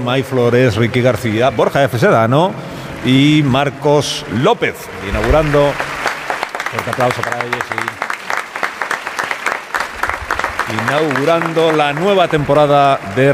May Flores, Ricky García, Borja F. Sedano y Marcos López, inaugurando. Fuerte aplauso para ellos. Inaugurando la nueva temporada de